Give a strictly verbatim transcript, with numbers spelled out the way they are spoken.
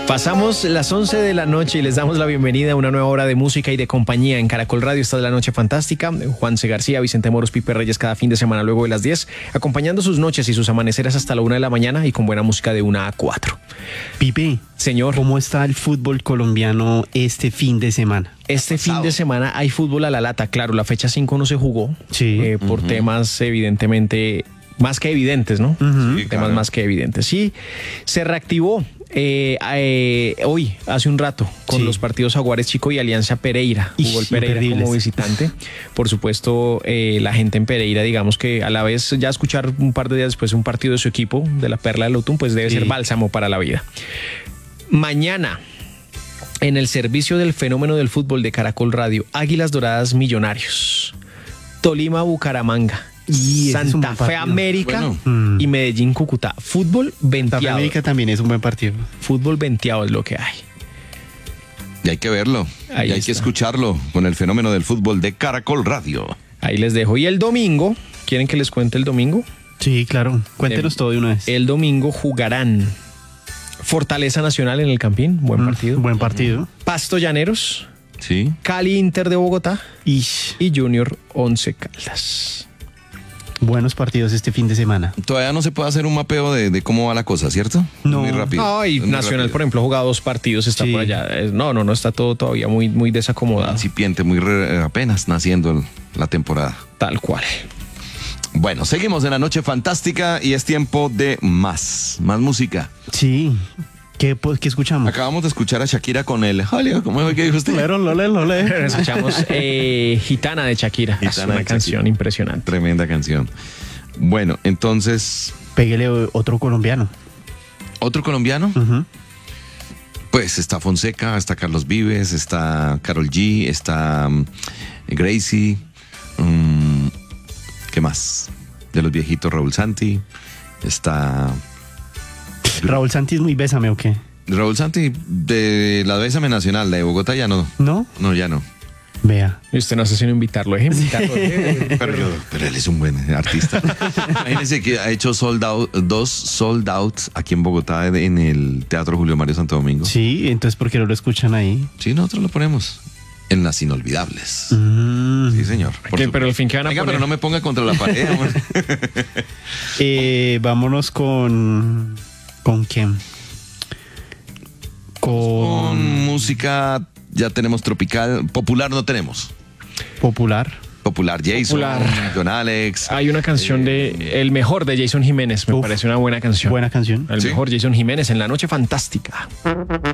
Pasamos las once de la noche y les damos la bienvenida a una nueva hora de música y de compañía en Caracol Radio. Esta es la noche fantástica. Juan C. García, Vicente Moros, Pipe Reyes cada fin de semana luego de las diez, acompañando sus noches y sus amaneceres hasta la una de la mañana y con buena música de una a cuatro. Pipe, señor, ¿cómo está el fútbol colombiano este fin de semana? Este fin de semana hay fútbol a la lata. Claro, la fecha cinco no se jugó Sí. eh, por uh-huh. temas evidentemente más que evidentes, ¿no? Uh-huh. Sí, temas claro. más que evidentes. Sí, se reactivó eh, eh, hoy, hace un rato, con sí. los partidos Jaguares Chico y Alianza Pereira. Ish, Jugó el Pereira como visitante. Por supuesto, eh, la gente en Pereira, digamos que a la vez ya escuchar un par de días después un partido de su equipo, de la Perla del Otún, pues debe sí. ser bálsamo para la vida. Mañana, en el servicio del fenómeno del fútbol de Caracol Radio, Águilas Doradas Millonarios, Tolima Bucaramanga, y Santa Fe América bueno. y Medellín Cúcuta. Fútbol venteado. Santa Fe América también es un buen partido. Fútbol venteado es lo que hay. Y hay que verlo. Ahí y hay está. que escucharlo con el fenómeno del fútbol de Caracol Radio. Ahí les dejo. Y el domingo, ¿quieren que les cuente el domingo? Sí, claro. Cuéntenos el, todo de una vez. El domingo jugarán Fortaleza Nacional en el Campín. Buen mm, partido. Buen partido. Pasto Llaneros. Sí. Cali Inter de Bogotá. Ish. Y Junior Once Caldas. Buenos partidos este fin de semana. Todavía no se puede hacer un mapeo de, de cómo va la cosa, ¿cierto? No. Muy rápido. No, y muy Nacional, rápido. por ejemplo, ha jugado dos partidos, está sí. por allá. No, no, no, está todo todavía muy, muy desacomodado. Incipiente, muy re, apenas naciendo el, la temporada. Tal cual. Bueno, seguimos en la noche fantástica y es tiempo de más, más música. Sí. ¿Qué, pues, ¿Qué escuchamos? Acabamos de escuchar a Shakira con el... ¿Cómo es que dijo usted? Lero, lole, lole. Escuchamos eh, Gitana de Shakira. Gitana es una de canción Shakira. impresionante. Tremenda canción. Bueno, entonces... Péguele otro colombiano. ¿Otro colombiano? Uh-huh. Pues está Fonseca, está Carlos Vives, está Karol G, está um, Gracie. Um, ¿Qué más? De los viejitos, Raúl Santi. Está... Raúl Santi es muy bésame, ¿o qué? Raúl Santi de la Bésame Nacional, la de Bogotá ya no. ¿No? No, ya no. Vea. Y usted no hace sino invitarlo, ¿eh? Invitarlo. pero, yo, pero él es un buen artista. Imagínense que ha hecho sold out, dos sold outs aquí en Bogotá en el Teatro Julio Mario Santo Domingo. Sí, entonces ¿por qué no lo escuchan ahí? Sí, nosotros lo ponemos en las inolvidables. Mm. Sí, señor. ¿Qué, pero al fin que van a Venga, poner? pero no me ponga contra la pared. eh, vámonos con... ¿Con quién? Con... con música, ya tenemos tropical. Popular no tenemos. Popular. Popular, Jason, Popular. Don Alex. Hay una canción eh, de el mejor de Jason Jiménez, me Uf, parece una buena canción. Buena canción. El ¿Sí? mejor Jason Jiménez en La Noche Fantástica.